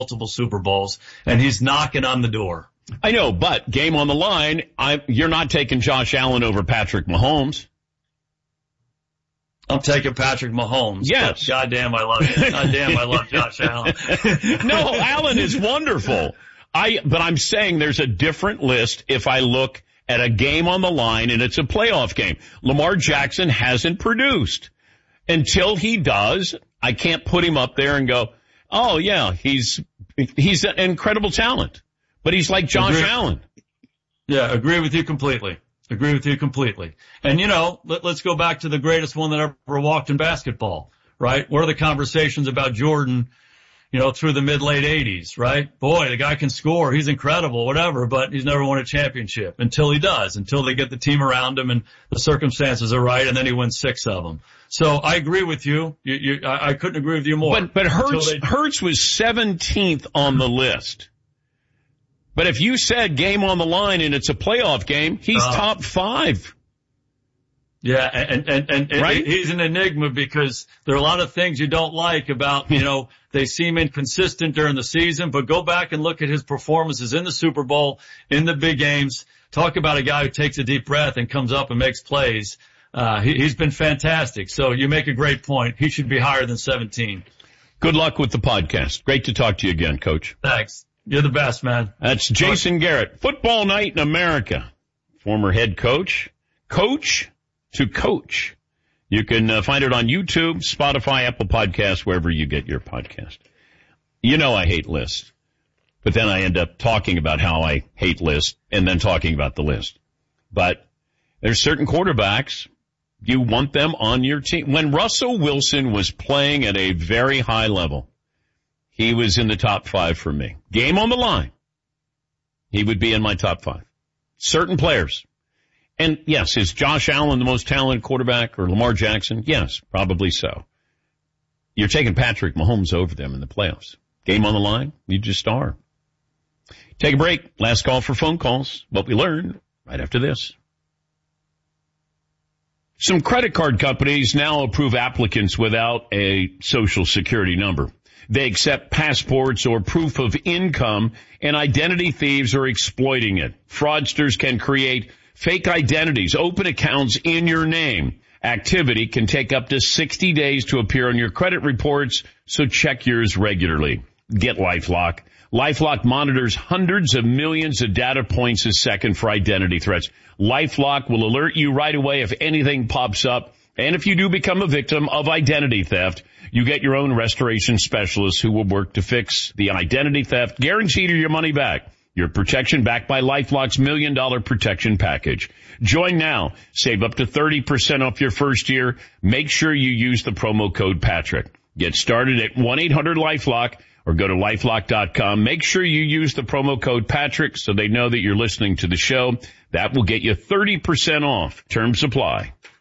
multiple Super Bowls, and he's knocking on the door. I know, but game on the line, you're not taking Josh Allen over Patrick Mahomes. I'm taking Patrick Mahomes. Yes. Goddamn, I love it. Goddamn, I love Josh Allen. No, Allen is wonderful. But I'm saying there's a different list if I look at a game on the line and it's a playoff game. Lamar Jackson hasn't produced. Until he does, I can't put him up there and go, oh yeah, he's an incredible talent. But he's like Josh Allen. Yeah, agree with you completely. And let's go back to the greatest one that ever walked in basketball, right? What are the conversations about Jordan, through the mid-late 80s, right? Boy, the guy can score. He's incredible, whatever, but he's never won a championship until he does, until they get the team around him and the circumstances are right, and then he wins 6 of them. So I agree with you. I couldn't agree with you more. But Hurts was 17th on the list. But if you said game on the line and it's a playoff game, he's top 5. Yeah, and right? He's an enigma because there are a lot of things you don't like about, they seem inconsistent during the season, but go back and look at his performances in the Super Bowl, in the big games. Talk about a guy who takes a deep breath and comes up and makes plays. He's been fantastic. So you make a great point. He should be higher than 17. Good luck with the podcast. Great to talk to you again, Coach. Thanks. You're the best, man. That's Jason Garrett. Football Night in America. Former head coach. Coach to coach. You can find it on YouTube, Spotify, Apple Podcasts, wherever you get your podcast. I hate lists. But then I end up talking about how I hate lists and then talking about the list. But there's certain quarterbacks, you want them on your team. When Russell Wilson was playing at a very high level, he was in the top 5 for me. Game on the line, he would be in my top 5. Certain players. And yes, is Josh Allen the most talented quarterback or Lamar Jackson? Yes, probably so. You're taking Patrick Mahomes over them in the playoffs. Game on the line, you just are. Take a break. Last call for phone calls. What we learned right after this. Some credit card companies now approve applicants without a social security number. They accept passports or proof of income, and identity thieves are exploiting it. Fraudsters can create fake identities, open accounts in your name. Activity can take up to 60 days to appear on your credit reports, so check yours regularly. Get LifeLock. LifeLock monitors hundreds of millions of data points a second for identity threats. LifeLock will alert you right away if anything pops up. And if you do become a victim of identity theft, you get your own restoration specialist who will work to fix the identity theft, guaranteed your money back. Your protection backed by LifeLock's $1 million protection package. Join now. Save up to 30% off your first year. Make sure you use the promo code Patrick. Get started at 1-800-LifeLock or go to LifeLock.com. Make sure you use the promo code Patrick so they know that you're listening to the show. That will get you 30% off. Terms apply.